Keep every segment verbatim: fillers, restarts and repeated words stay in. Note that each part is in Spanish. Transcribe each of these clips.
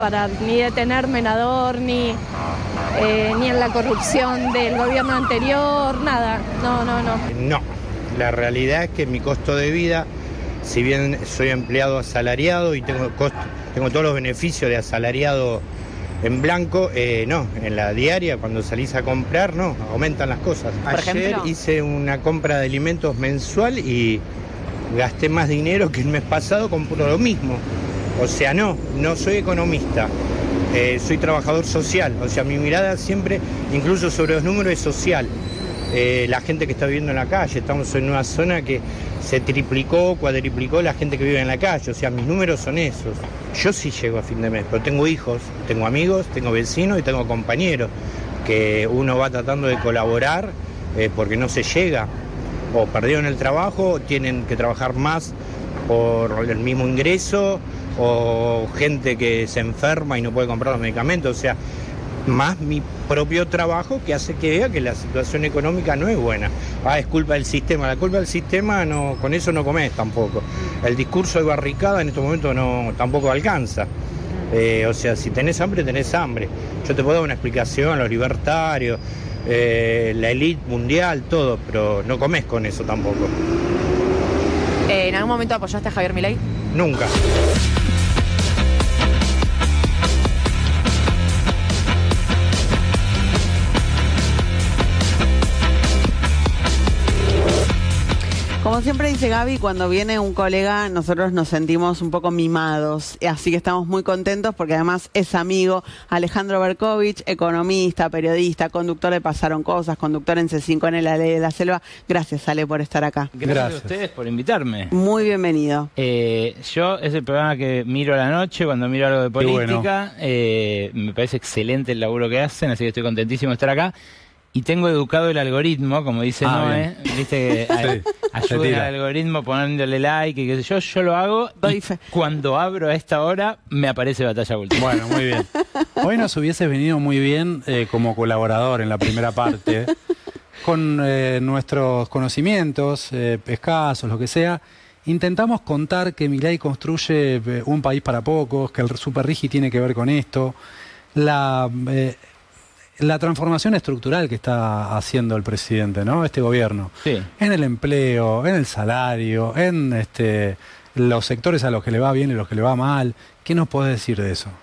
para ni detener Menador, ni, eh, ni en la corrupción del gobierno anterior, nada, no, no, no. No, la realidad es que mi costo de vida, si bien soy empleado asalariado y tengo, costo, tengo todos los beneficios de asalariado en blanco, eh, no, en la diaria cuando salís a comprar, no, aumentan las cosas. Ayer ejemplo? hice una compra de alimentos mensual y gasté más dinero que el mes pasado, compro lo mismo. O sea, no, no soy economista, eh, soy trabajador social, o sea, mi mirada siempre, incluso sobre los números, es social. Eh, la gente que está viviendo en la calle, estamos en una zona que se triplicó, cuadriplicó la gente que vive en la calle, o sea, mis números son esos. Yo sí llego a fin de mes, pero tengo hijos, tengo amigos, tengo vecinos y tengo compañeros, que uno va tratando de colaborar eh, porque no se llega, o perdieron el trabajo, tienen que trabajar más por el mismo ingreso, o gente que se enferma y no puede comprar los medicamentos, o sea, más mi propio trabajo que hace que vea que la situación económica no es buena. Ah, es culpa del sistema, la culpa del sistema, no, con eso no comés tampoco. El discurso de barricada en estos momentos no, tampoco alcanza. Eh, o sea, si tenés hambre, tenés hambre. Yo te puedo dar una explicación, los libertarios, eh, la élite mundial, todo, pero no comés con eso tampoco. Eh, ¿En algún momento apoyaste a Javier Milei? Nunca. Como siempre dice Gaby, cuando viene un colega nosotros nos sentimos un poco mimados, así que estamos muy contentos porque además es amigo. Alejandro Berkovich, economista, periodista, conductor de Pasaron Cosas, conductor en C cinco N, La Ley de la Selva. Gracias, Ale, por estar acá. Gracias, Gracias. a ustedes por invitarme. Muy bienvenido. Eh, yo es el programa que miro a la noche cuando miro algo de política. Bueno. Eh, me parece excelente el laburo que hacen, así que estoy contentísimo de estar acá. Y tengo educado el algoritmo, como dice ah, Noé, bien. viste que sí, ayuden al algoritmo poniéndole like y qué sé yo, yo lo hago y cuando abro a esta hora me aparece Batalla Última. Bueno, muy bien. Hoy nos hubieses venido muy bien eh, como colaborador en la primera parte, con eh, nuestros conocimientos, eh, escasos, lo que sea. Intentamos contar que Milei construye eh, un país para pocos, que el Superrigi tiene que ver con esto, la... Eh, la transformación estructural que está haciendo el presidente, ¿no? Este gobierno. Sí. En el empleo, en el salario, en este, los sectores a los que le va bien y los que le va mal. ¿Qué nos podés decir de eso?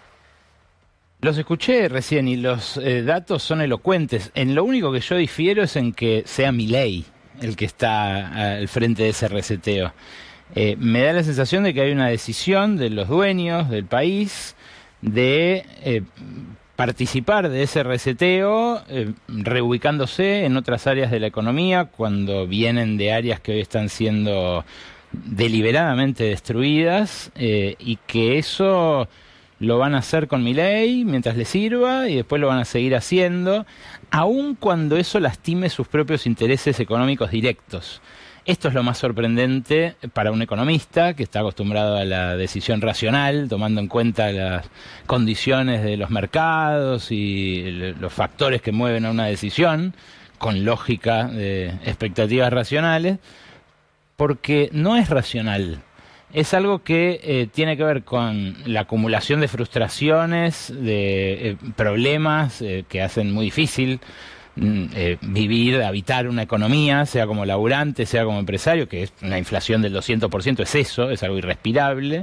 Los escuché recién y los eh, datos son elocuentes. En lo único que yo difiero es en que sea Milei el que está al frente de ese reseteo. Eh, me da la sensación de que hay una decisión de los dueños del país de... Eh, participar de ese reseteo, eh, reubicándose en otras áreas de la economía cuando vienen de áreas que hoy están siendo deliberadamente destruidas eh, y que eso lo van a hacer con Milei mientras les sirva y después lo van a seguir haciendo, aun cuando eso lastime sus propios intereses económicos directos. Esto es lo más sorprendente para un economista que está acostumbrado a la decisión racional, tomando en cuenta las condiciones de los mercados y los factores que mueven a una decisión, con lógica de expectativas racionales, porque no es racional. Es algo que eh, tiene que ver con la acumulación de frustraciones, de eh, problemas eh, que hacen muy difícil Eh, vivir, habitar una economía, sea como laburante, sea como empresario, que es una inflación del doscientos por ciento, es eso, es algo irrespirable.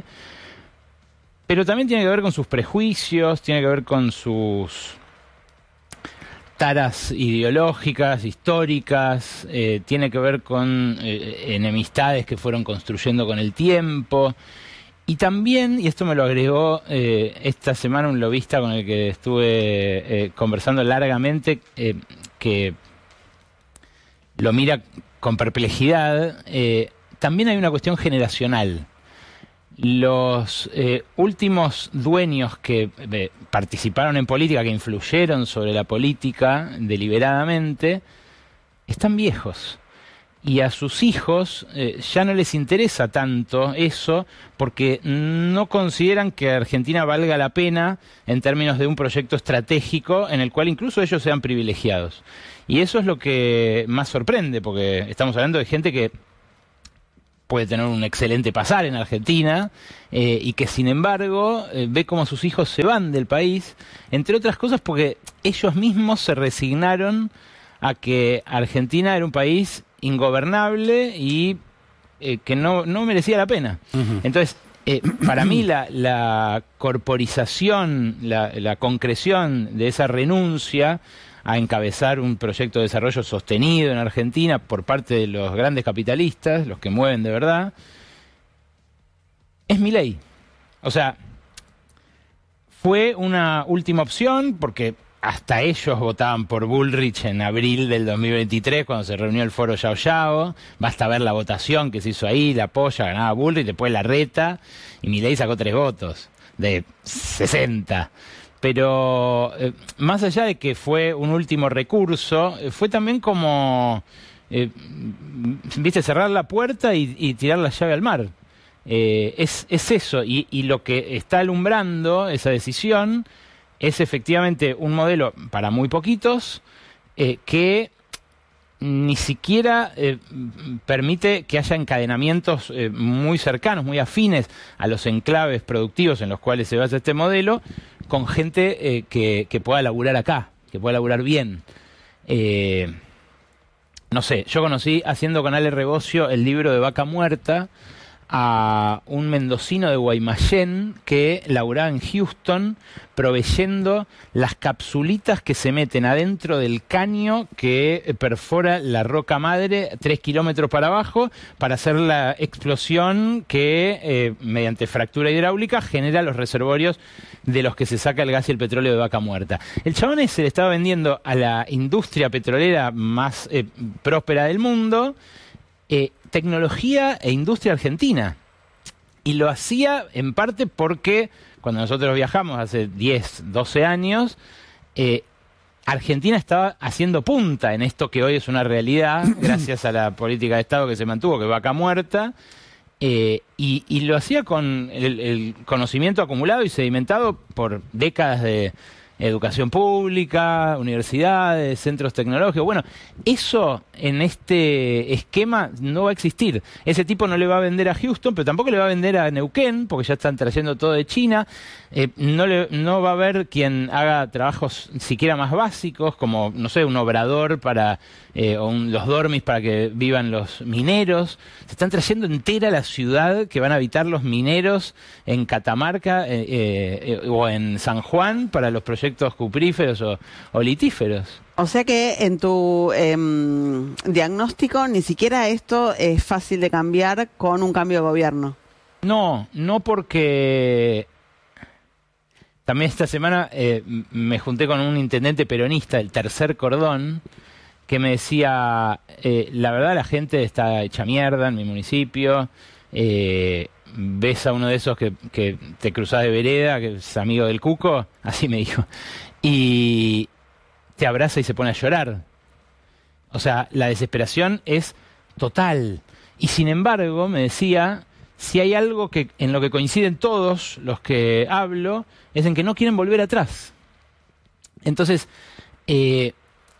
Pero también tiene que ver con sus prejuicios, tiene que ver con sus taras ideológicas, históricas, eh, tiene que ver con eh, enemistades que fueron construyendo con el tiempo. Y también, y esto me lo agregó eh, esta semana un lobista con el que estuve eh, conversando largamente, eh, que lo mira con perplejidad, eh, también hay una cuestión generacional. Los eh, últimos dueños que eh, participaron en política, que influyeron sobre la política deliberadamente, están viejos. Y a sus hijos eh, ya no les interesa tanto eso porque no consideran que Argentina valga la pena en términos de un proyecto estratégico en el cual incluso ellos sean privilegiados. Y eso es lo que más sorprende, porque estamos hablando de gente que puede tener un excelente pasar en Argentina, eh, y que sin embargo eh, ve cómo sus hijos se van del país, entre otras cosas porque ellos mismos se resignaron a que Argentina era un país ingobernable y eh, que no, no merecía la pena. Uh-huh. Entonces, eh, para mí la, la corporización, la, la concreción de esa renuncia a encabezar un proyecto de desarrollo sostenido en Argentina por parte de los grandes capitalistas, los que mueven de verdad, es Milei. O sea, fue una última opción porque hasta ellos votaban por Bullrich en abril del dos mil veintitrés cuando se reunió el foro Yao Yao. Basta ver la votación que se hizo ahí, la apoya, ganaba Bullrich, después la reta y Milei sacó tres votos de sesenta. Pero eh, más allá de que fue un último recurso, eh, fue también como, eh, viste, cerrar la puerta y, y tirar la llave al mar. Eh, es, es eso, y, y lo que está alumbrando esa decisión es efectivamente un modelo para muy poquitos eh, que ni siquiera eh, permite que haya encadenamientos eh, muy cercanos, muy afines a los enclaves productivos en los cuales se basa este modelo, con gente eh, que, que pueda laburar acá, que pueda laburar bien. Eh, no sé, yo conocí, haciendo con Ale Rebocio el libro de Vaca Muerta, a un mendocino de Guaymallén que laburaba en Houston proveyendo las capsulitas que se meten adentro del caño que perfora la roca madre tres kilómetros para abajo para hacer la explosión que eh, mediante fractura hidráulica genera los reservorios de los que se saca el gas y el petróleo de Vaca Muerta. El chabón ese le estaba vendiendo a la industria petrolera más eh, próspera del mundo eh, tecnología e industria argentina. Y lo hacía en parte porque cuando nosotros viajamos hace diez, doce años, eh, Argentina estaba haciendo punta en esto que hoy es una realidad, gracias a la política de Estado que se mantuvo, que es Vaca Muerta, eh, y, y lo hacía con el, el conocimiento acumulado y sedimentado por décadas de educación pública, universidades, centros tecnológicos. Bueno, eso en este esquema no va a existir. Ese tipo no le va a vender a Houston, pero tampoco le va a vender a Neuquén, porque ya están trayendo todo de China. Eh, no, le, no va a haber quien haga trabajos siquiera más básicos, como, no sé, un obrador para, eh, o un, los dormis para que vivan los mineros. Se están trayendo entera la ciudad que van a habitar los mineros en Catamarca eh, eh, o en San Juan para los proyectos cupríferos o, o litíferos. O sea que en tu eh, diagnóstico ni siquiera esto es fácil de cambiar con un cambio de gobierno. No, no porque también esta semana eh, me junté con un intendente peronista del Tercer Cordón que me decía, eh, la verdad la gente está hecha mierda en mi municipio, eh, ves a uno de esos que, que te cruzás de vereda, que es amigo del Cuco, así me dijo, y te abraza y se pone a llorar. O sea, la desesperación es total. Y sin embargo, me decía, si hay algo que en lo que coinciden todos los que hablo, es en que no quieren volver atrás. Entonces, eh,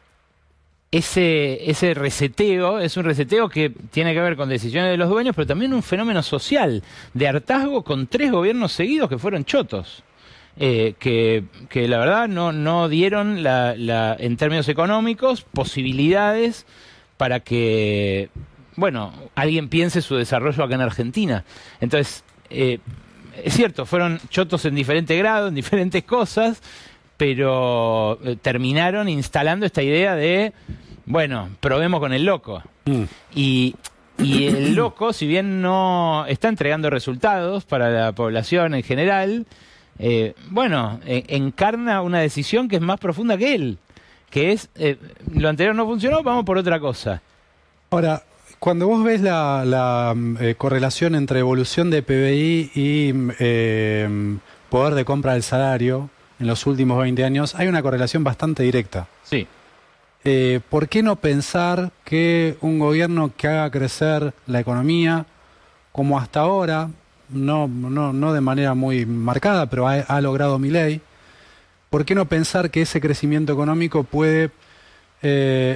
ese, ese reseteo es un reseteo que tiene que ver con decisiones de los dueños, pero también un fenómeno social de hartazgo con tres gobiernos seguidos que fueron chotos. Eh, que, que la verdad no, no dieron la, la, en términos económicos posibilidades para que, bueno, alguien piense su desarrollo acá en Argentina. Entonces, eh, es cierto, fueron chotos en diferente grado, en diferentes cosas, pero eh, terminaron instalando esta idea de, bueno, probemos con el loco. Mm. Y... Y el loco, si bien no está entregando resultados para la población en general, eh, bueno, eh, encarna una decisión que es más profunda que él, que es, eh, lo anterior no funcionó, vamos por otra cosa. Ahora, cuando vos ves la, la eh, correlación entre evolución de P B I y eh, poder de compra del salario en los últimos veinte años, hay una correlación bastante directa. Sí. Eh, ¿Por qué no pensar que un gobierno que haga crecer la economía, como hasta ahora, no, no, no de manera muy marcada, pero ha, ha logrado Milei, ¿por qué no pensar que ese crecimiento económico puede eh,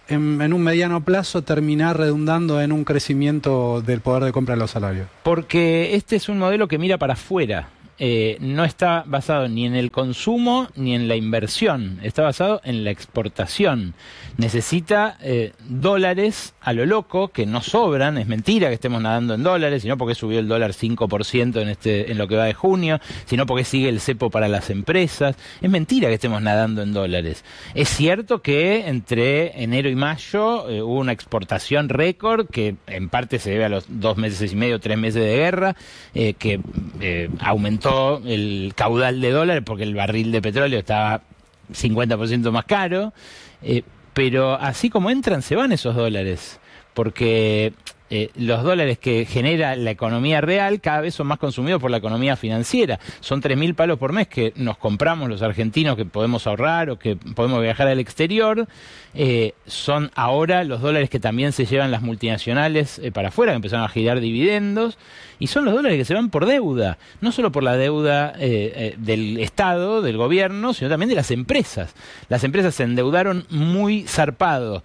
en, en un mediano plazo terminar redundando en un crecimiento del poder de compra de los salarios? Porque este es un modelo que mira para afuera. Eh, no está basado ni en el consumo ni en la inversión, está basado en la exportación. Necesita eh, dólares a lo loco, que no sobran, es mentira que estemos nadando en dólares, sino porque subió el dólar cinco por ciento en, este, en lo que va de junio, sino porque sigue el cepo para las empresas. Es mentira que estemos nadando en dólares. Es cierto que entre enero y mayo eh, hubo una exportación récord, que en parte se debe a los dos meses y medio, tres meses de guerra, eh, que eh, aumentó el caudal de dólares porque el barril de petróleo estaba cincuenta por ciento más caro, eh, pero así como entran se van esos dólares, porque eh, los dólares que genera la economía real cada vez son más consumidos por la economía financiera. Son tres mil palos por mes que nos compramos los argentinos, que podemos ahorrar o que podemos viajar al exterior. Eh, son ahora los dólares que también se llevan las multinacionales eh, para afuera, que empezaron a girar dividendos, y son los dólares que se van por deuda, no solo por la deuda eh, eh, del Estado, del gobierno, sino también de las empresas. Las empresas se endeudaron muy zarpado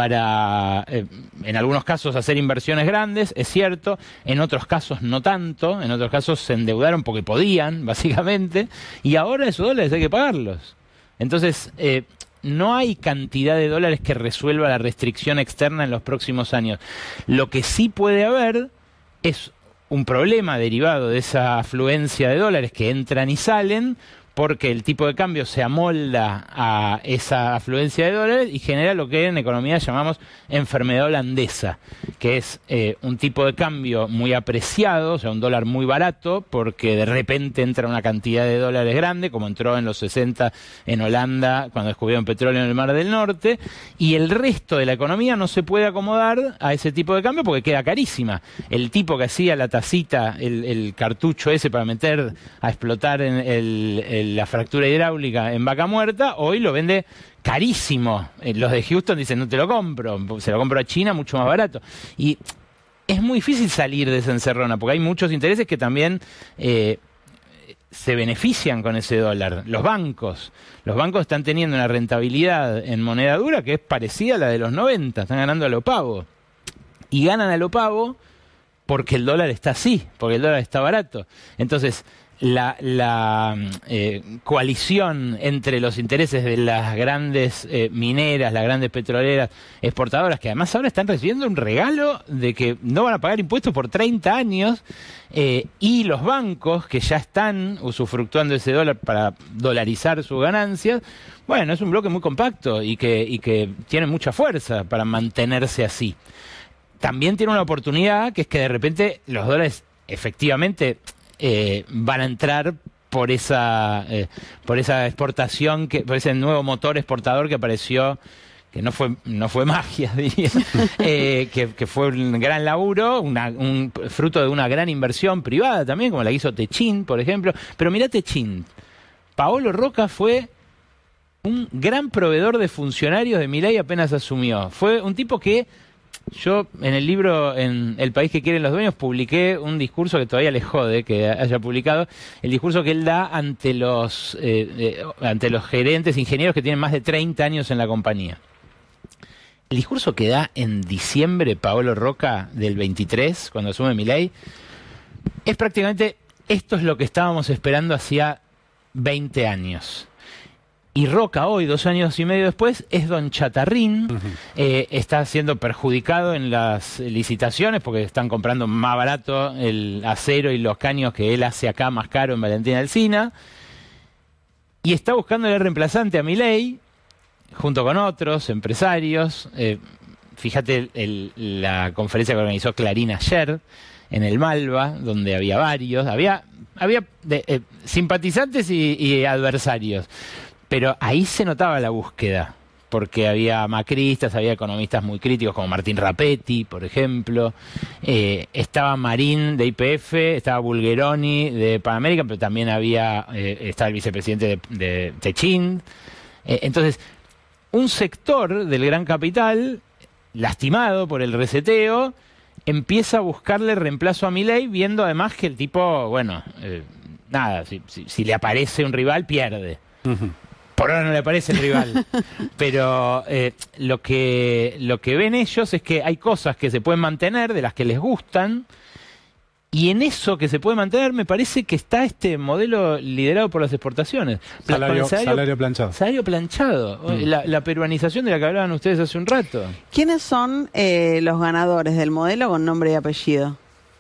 para, eh, en algunos casos, hacer inversiones grandes, es cierto, en otros casos no tanto, en otros casos se endeudaron porque podían, básicamente, y ahora esos dólares hay que pagarlos. Entonces, eh, no hay cantidad de dólares que resuelva la restricción externa en los próximos años. Lo que sí puede haber es un problema derivado de esa afluencia de dólares que entran y salen, porque el tipo de cambio se amolda a esa afluencia de dólares y genera lo que en economía llamamos enfermedad holandesa, que es eh, un tipo de cambio muy apreciado, o sea, un dólar muy barato, porque de repente entra una cantidad de dólares grande, como entró en los sesenta en Holanda cuando descubrieron petróleo en el Mar del Norte, y el resto de la economía no se puede acomodar a ese tipo de cambio porque queda carísima. El tipo que hacía la tacita, el, el cartucho ese para meter a explotar en el, el la fractura hidráulica en Vaca Muerta, hoy lo vende carísimo. Eh, los de Houston dicen, no te lo compro, se lo compro a China mucho más barato. Y es muy difícil salir de esa encerrona, porque hay muchos intereses que también eh, se benefician con ese dólar. Los bancos. Los bancos están teniendo una rentabilidad en moneda dura que es parecida a la de los noventa, están ganando a lo pavo. Y ganan a lo pavo porque el dólar está así, porque el dólar está barato. Entonces, la, la eh, coalición entre los intereses de las grandes eh, mineras, las grandes petroleras, exportadoras, que además ahora están recibiendo un regalo de que no van a pagar impuestos por treinta años, eh, y los bancos que ya están usufructuando ese dólar para dolarizar sus ganancias, bueno, es un bloque muy compacto y que, y que tiene mucha fuerza para mantenerse así. También tiene una oportunidad, que es que de repente los dólares efectivamente Eh, van a entrar por esa eh, por esa exportación, que, por ese nuevo motor exportador que apareció, que no fue no fue magia, diría, eh, que, que fue un gran laburo, una, un fruto de una gran inversión privada también, como la hizo Techin, por ejemplo. Pero mirá Techin, Paolo Roca fue un gran proveedor de funcionarios de Milei apenas asumió. Fue un tipo que yo, en el libro en El país que quieren los dueños, publiqué un discurso que todavía le jode que haya publicado, el discurso que él da ante los, eh, eh, ante los gerentes, ingenieros que tienen más de treinta años en la compañía. El discurso que da en diciembre Paolo Roca del veintitrés, cuando asume Milei, es prácticamente, esto es lo que estábamos esperando hacía veinte años. Y Roca hoy, dos años y medio después, es don Chatarrín, uh-huh. eh, está siendo perjudicado en las licitaciones porque están comprando más barato el acero y los caños que él hace acá más caro en Valentín Alsina, y está buscando el reemplazante a Milei, junto con otros empresarios. Eh, fíjate el, la conferencia que organizó Clarín ayer, en el Malva, donde había varios, había, había de, eh, simpatizantes y, y adversarios. Pero ahí se notaba la búsqueda, porque había macristas, había economistas muy críticos como Martín Rapetti, por ejemplo, eh, estaba Marín de Y P F, estaba Bulgeroni de Panamérica, pero también había eh, estaba el vicepresidente de, de Techin. Eh, entonces, un sector del gran capital, lastimado por el reseteo, empieza a buscarle reemplazo a Milei, viendo además que el tipo, bueno, eh, nada, si, si, si le aparece un rival, pierde. Uh-huh. por ahora no le aparece el rival. Pero eh, lo que, lo que ven ellos es que hay cosas que se pueden mantener, de las que les gustan, y en eso que se puede mantener me parece que está este modelo liderado por las exportaciones. Salario, salario, salario planchado. Salario planchado. Mm. La, la peruanización de la que hablaban ustedes hace un rato. ¿Quiénes son eh, los ganadores del modelo con nombre y apellido?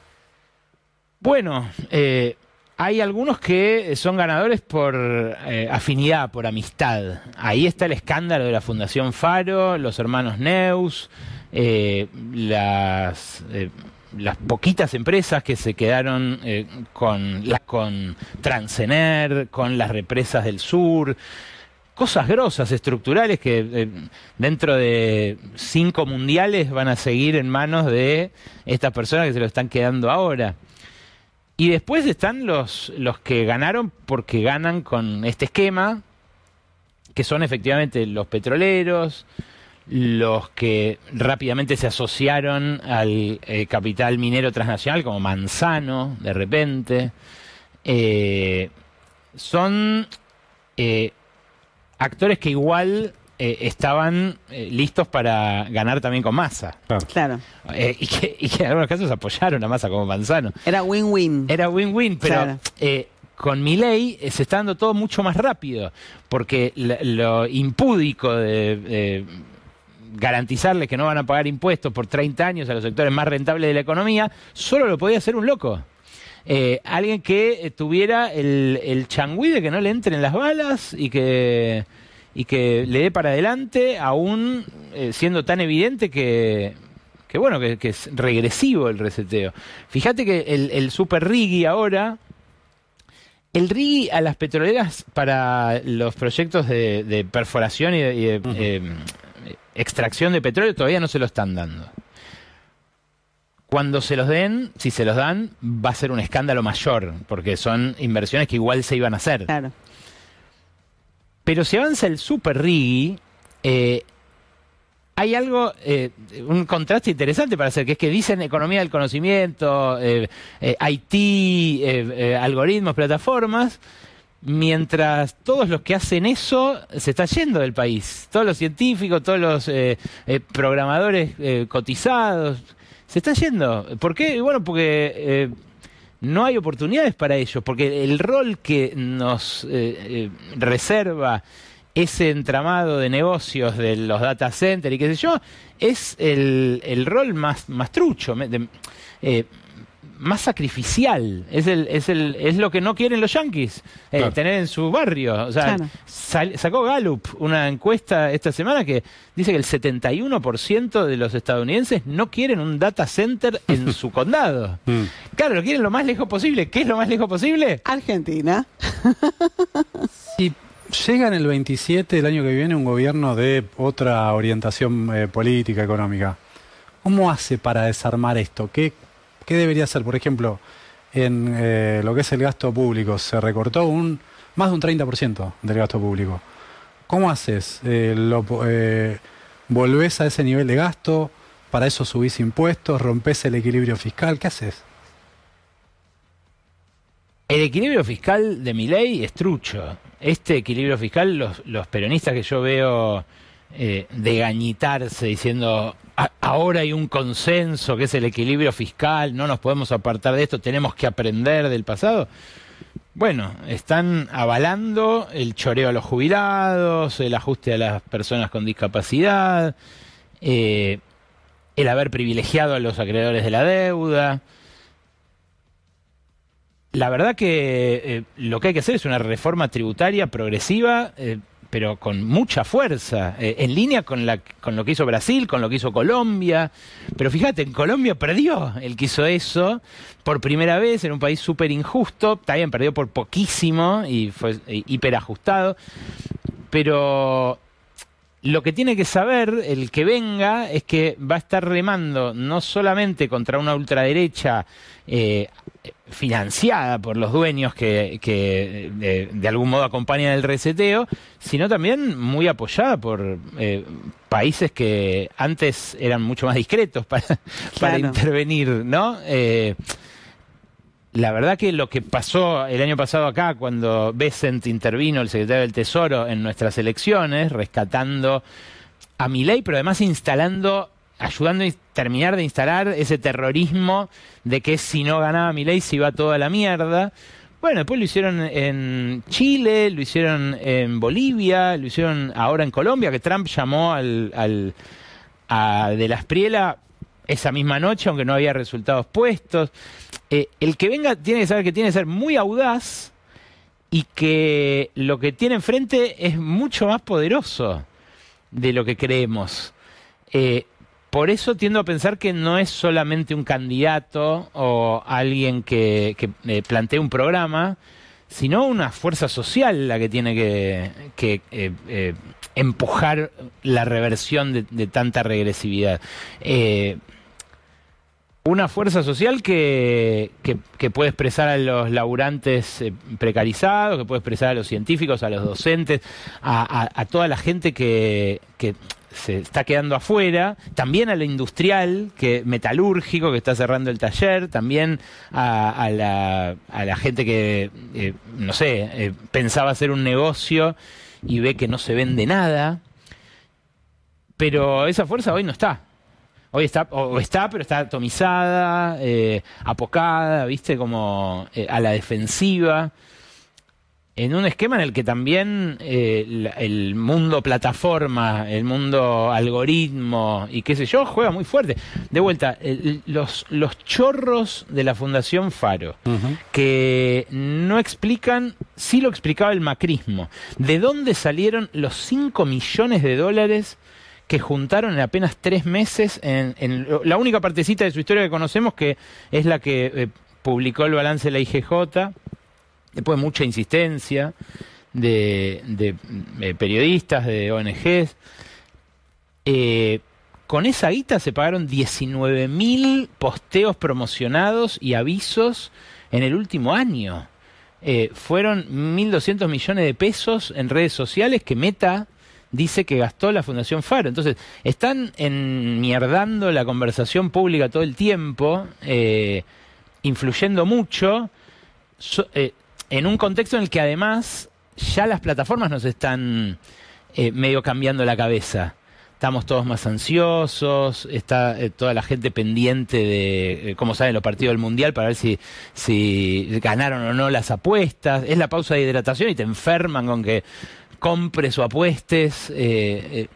Bueno, eh, hay algunos que son ganadores por eh, afinidad, por amistad. Ahí está el escándalo de la Fundación Faro, los hermanos Neus, eh, las, eh, las poquitas empresas que se quedaron eh, con, la, con Transener, con las represas del sur. Cosas grosas, estructurales, que eh, dentro de cinco mundiales van a seguir en manos de estas personas que se lo están quedando ahora. Y después están los, los que ganaron porque ganan con este esquema, que son efectivamente los petroleros, los que rápidamente se asociaron al eh, capital minero transnacional, como Manzano, de repente. Eh, son eh, actores que igual eh, estaban eh, listos para ganar también con Massa. Claro. Claro. Eh, y, que, y que en algunos casos apoyaron a Massa como Manzano. Era win-win. Era win-win, pero Claro. eh, con Milei eh, se está dando todo mucho más rápido, porque lo, lo impúdico de eh, garantizarles que no van a pagar impuestos por treinta años a los sectores más rentables de la economía, solo lo podía hacer un loco. Eh, alguien que eh, tuviera el, el changüí de que no le entren las balas y que, y que le dé para adelante, aún eh, siendo tan evidente que, que bueno, que, que es regresivo el reseteo. Fíjate que el, el super riggy ahora, el riggy a las petroleras para los proyectos de, de perforación y de, y de uh-huh. eh, extracción de petróleo todavía no se lo están dando. Cuando se los den, si se los dan, va a ser un escándalo mayor, porque son inversiones que igual se iban a hacer. Claro. Pero si avanza el super riggy, eh, hay algo, eh, un contraste interesante para hacer, que es que dicen economía del conocimiento, eh, eh, I T, eh, eh, algoritmos, plataformas, mientras todos los que hacen eso se están yendo del país. Todos los científicos, todos los eh, eh, programadores eh, cotizados, se están yendo. ¿Por qué? Bueno, porque eh, no hay oportunidades para ellos, porque el rol que nos eh, eh, reserva ese entramado de negocios de los data centers y qué sé yo, es el, el rol más, más trucho, de, eh, más sacrificial. Es el, es el, es lo que no quieren los yanquis, eh, claro. tener en su barrio. O sea, claro. sal, sacó Gallup una encuesta esta semana que dice que el setenta y uno por ciento de los estadounidenses no quieren un data center en su condado. Mm. Claro, lo quieren lo más lejos posible. ¿Qué es lo más lejos posible? Argentina. Si llega en el veintisiete, el año que viene, un gobierno de otra orientación eh, política, económica, ¿cómo hace para desarmar esto? ¿Qué ¿Qué debería hacer? Por ejemplo, en eh, lo que es el gasto público, se recortó un más de un treinta por ciento del gasto público. ¿Cómo haces? Eh, lo, eh, ¿Volvés a ese nivel de gasto? ¿Para eso subís impuestos? ¿Rompés el equilibrio fiscal? ¿Qué haces? El equilibrio fiscal de Milei es trucho. Este equilibrio fiscal, los, los peronistas que yo veo eh, degañitarse diciendo... Ahora hay un consenso que es el equilibrio fiscal, no nos podemos apartar de esto, tenemos que aprender del pasado. Bueno, están avalando el choreo a los jubilados, el ajuste a las personas con discapacidad, eh, el haber privilegiado a los acreedores de la deuda. La verdad que eh, lo que hay que hacer es una reforma tributaria progresiva, eh, pero con mucha fuerza, eh, en línea con, la, con lo que hizo Brasil, con lo que hizo Colombia. Pero fíjate, en Colombia perdió el que hizo eso por primera vez en un país súper injusto. También perdió por poquísimo y fue eh, hiperajustado. Pero lo que tiene que saber el que venga es que va a estar remando no solamente contra una ultraderecha eh, financiada por los dueños que, que de, de algún modo acompañan el reseteo, sino también muy apoyada por eh, países que antes eran mucho más discretos para, claro. para intervenir, ¿no? Eh, la verdad que lo que pasó el año pasado acá, cuando Bessent intervino, el secretario del Tesoro, en nuestras elecciones, rescatando a Milei, pero además instalando, ayudando a terminar de instalar ese terrorismo de que si no ganaba Milei se iba toda la mierda. Bueno, después lo hicieron en Chile, lo hicieron en Bolivia, lo hicieron ahora en Colombia, que Trump llamó al, al a De la Espriella esa misma noche, aunque no había resultados puestos. Eh, el que venga tiene que saber que tiene que ser muy audaz y que lo que tiene enfrente es mucho más poderoso de lo que creemos. Eh, por eso tiendo a pensar que no es solamente un candidato o alguien que, que eh, plantee un programa, sino una fuerza social la que tiene que, que eh, eh, empujar la reversión de, de tanta regresividad. Eh, Una fuerza social que, que, que puede expresar a los laburantes eh, precarizados, que puede expresar a los científicos, a los docentes, a, a, a toda la gente que, que se está quedando afuera, también a lo industrial, que metalúrgico, que está cerrando el taller, también a, a, la, a la gente que, eh, no sé, eh, pensaba hacer un negocio y ve que no se vende nada. Pero esa fuerza hoy no está. Hoy está, o está, pero está atomizada, eh, apocada, ¿viste? Como eh, a la defensiva. En un esquema en el que también eh, el, el mundo plataforma, el mundo algoritmo y qué sé yo, juega muy fuerte. De vuelta, el, los, los chorros de la Fundación Faro, uh-huh. que no explican, sí lo explicaba el macrismo, de dónde salieron los cinco millones de dólares que juntaron en apenas tres meses en, en la única partecita de su historia que conocemos, que es la que eh, publicó el balance de la I G J, después de mucha insistencia de, de, de periodistas, de O N Ges. Eh, con esa guita se pagaron diecinueve mil posteos promocionados y avisos en el último año. Eh, fueron mil doscientos millones de pesos en redes sociales que Meta dice que gastó la Fundación Faro. Entonces, están enmierdando la conversación pública todo el tiempo, eh, influyendo mucho, so, eh, en un contexto en el que además ya las plataformas nos están eh, medio cambiando la cabeza. Estamos todos más ansiosos, está eh, toda la gente pendiente de eh, cómo salen los partidos del Mundial para ver si, si ganaron o no las apuestas. Es la pausa de hidratación y te enferman con que compres o apuestes. Eh, eh,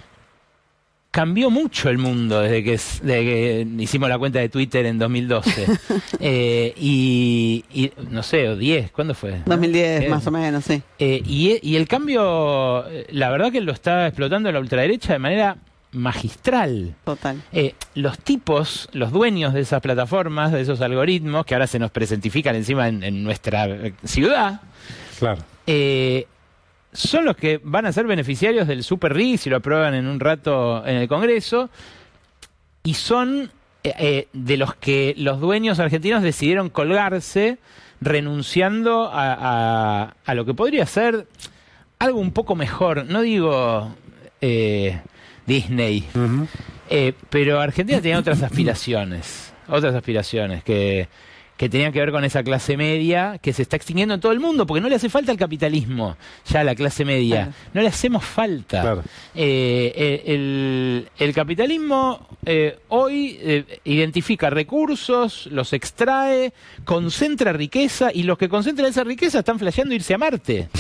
cambió mucho el mundo desde que, desde que hicimos la cuenta de Twitter en dos mil doce. eh, y, y, no sé, o diez, ¿cuándo fue? dos mil diez, ¿no? Más o menos, sí. Eh, y, y el cambio, la verdad que lo está explotando la ultraderecha de manera magistral. Total. Eh, los tipos, los dueños de esas plataformas, de esos algoritmos, que ahora se nos presentifican encima en, en nuestra ciudad, claro. eh, son los que van a ser beneficiarios del Super R I si lo aprueban en un rato en el Congreso, y son eh, eh, de los que los dueños argentinos decidieron colgarse, renunciando a, a, a lo que podría ser algo un poco mejor. No digo eh, Disney, uh-huh. eh, pero Argentina tenía otras aspiraciones, otras aspiraciones que... que tenían que ver con esa clase media que se está extinguiendo en todo el mundo, porque no le hace falta el capitalismo ya a la clase media, claro. No le hacemos falta. Claro. Eh, eh, el, el capitalismo eh, hoy eh, identifica recursos, los extrae, concentra riqueza, y los que concentran esa riqueza están flasheando irse a Marte.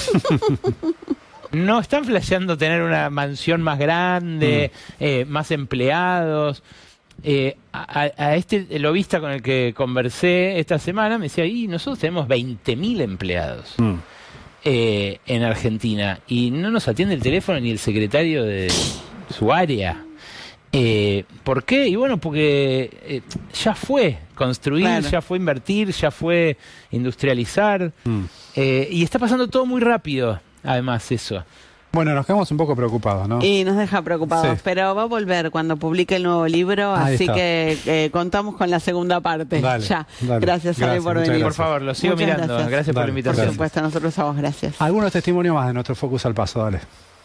No están flasheando tener una mansión más grande, mm. eh, más empleados. Eh, a, a este lobista con el que conversé esta semana me decía, y nosotros tenemos veinte mil empleados mm. eh, en Argentina y no nos atiende el teléfono ni el secretario de su área. Eh, ¿Por qué? Y bueno, porque eh, ya fue construir, claro. ya fue invertir, ya fue industrializar, mm. eh, y está pasando todo muy rápido, además, eso. Bueno, nos quedamos un poco preocupados, ¿no? Y nos deja preocupados, sí. pero va a volver cuando publique el nuevo libro, Ahí así está. que eh, contamos con la segunda parte. Dale, ya. Dale. Gracias, Ale, por venir. Por favor, lo sigo Muchas mirando. Gracias, gracias por dale, la invitación. Por supuesto, nosotros a vos, gracias. Algunos testimonios más de nuestro Focus al Paso, dale.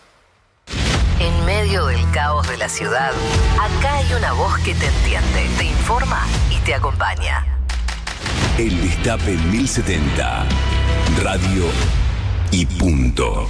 En medio del caos de la ciudad, acá hay una voz que te entiende, te informa y te acompaña. El Destape mil setenta. Radio y punto.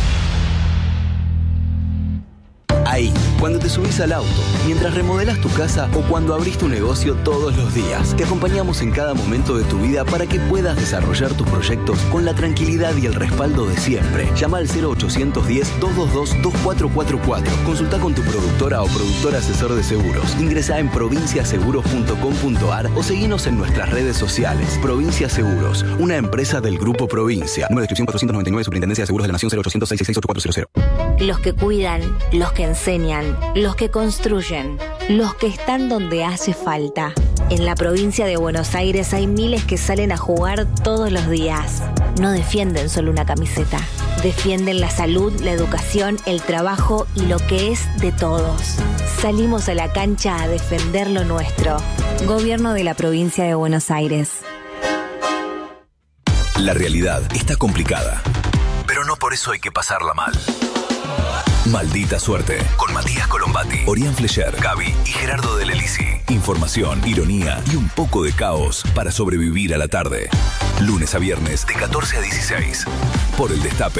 Ahí, cuando te subís al auto, mientras remodelás tu casa o cuando abrís tu negocio todos los días, te acompañamos en cada momento de tu vida para que puedas desarrollar tus proyectos con la tranquilidad y el respaldo de siempre. Llama al cero ochocientos diez, doscientos veintidós, veinticuatro cuarenta y cuatro. Consulta con tu productora o productor asesor de seguros. Ingresá en provincia seguros punto com punto ar o seguinos en nuestras redes sociales. Provincia Seguros, una empresa del Grupo Provincia. Número de inscripción cuatrocientos noventa y nueve, Superintendencia de Seguros de la Nación, cero ochocientos, seiscientos sesenta y seis, ochenta y cuatro cero. Los que cuidan, los que enseñan, los que construyen, los que están donde hace falta. En la provincia de Buenos Aires hay miles que salen a jugar todos los días. No defienden solo una camiseta. Defienden la salud, la educación, el trabajo y lo que es de todos. Salimos a la cancha a defender lo nuestro. Gobierno de la provincia de Buenos Aires. La realidad está complicada, pero no por eso hay que pasarla mal. Maldita Suerte, con Matías Colombati, Orián Flecher, Gaby y Gerardo Del Elisi. Información, ironía y un poco de caos para sobrevivir a la tarde. Lunes a viernes de catorce a dieciséis. Por El Destape.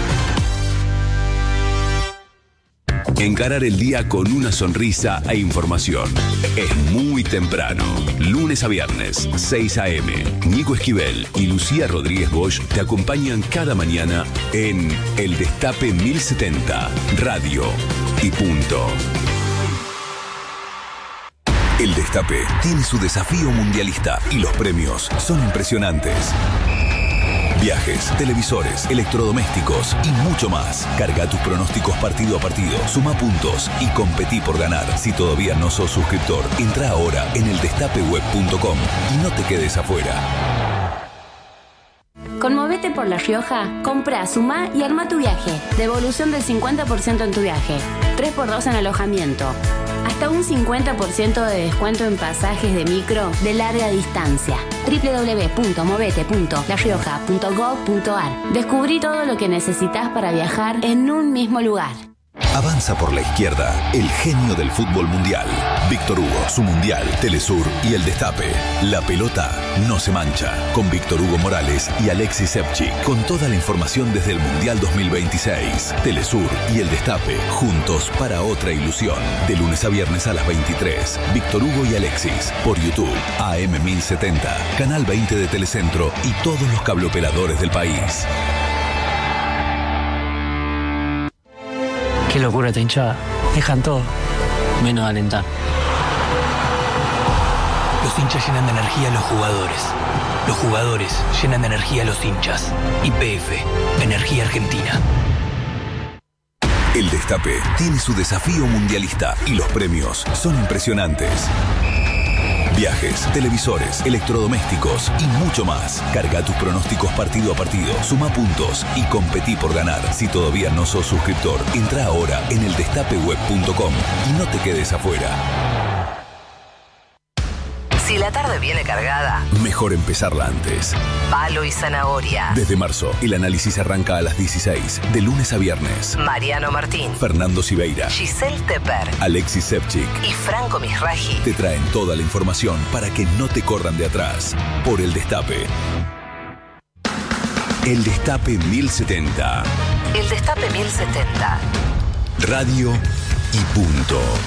Encarar el día con una sonrisa e información. Es muy temprano. Lunes a viernes, seis a eme. Nico Esquivel y Lucía Rodríguez Bosch te acompañan cada mañana en El Destape mil setenta. Radio y punto. El Destape tiene su desafío mundialista y los premios son impresionantes. Viajes, televisores, electrodomésticos y mucho más. Carga tus pronósticos partido a partido, suma puntos y competí por ganar. Si todavía no sos suscriptor, entra ahora en el destape web punto com y no te quedes afuera. Con Movete por La Rioja, compra, sumá y arma tu viaje. Devolución del cincuenta por ciento en tu viaje. tres por dos en alojamiento. Hasta un cincuenta por ciento de descuento en pasajes de micro de larga distancia. doble u doble u doble u punto movete punto la rioja punto gob punto ar. Descubrí todo lo que necesitas para viajar en un mismo lugar. Avanza por la izquierda, el genio del fútbol mundial. Víctor Hugo, su mundial, Telesur y El Destape. La pelota no se mancha. Con Víctor Hugo Morales y Alexis Sepchik. Con toda la información desde el Mundial dos mil veintiséis. Telesur y El Destape, juntos para otra ilusión. De lunes a viernes a las veintitrés. Víctor Hugo y Alexis. Por YouTube, A M mil setenta, Canal veinte de Telecentro y todos los cableoperadores del país. Qué locura esta hinchada. Dejan todo, menos de alentar. Los hinchas llenan de energía a los jugadores. Los jugadores llenan de energía a los hinchas. Y P F, Energía Argentina. El Destape tiene su desafío mundialista y los premios son impresionantes. Viajes, televisores, electrodomésticos y mucho más. Carga tus pronósticos partido a partido, suma puntos y competí por ganar. Si todavía no sos suscriptor, entra ahora en el destape web punto com y no te quedes afuera. Si la tarde viene cargada, mejor empezarla antes. Palo y zanahoria. Desde marzo, el análisis arranca a las dieciséis, de lunes a viernes. Mariano Martín, Fernando Siveira, Giselle Tepper, Alexis Sepchik y Franco Misraji te traen toda la información para que no te corran de atrás. Por El Destape. El Destape mil setenta. El Destape mil setenta. Radio y punto.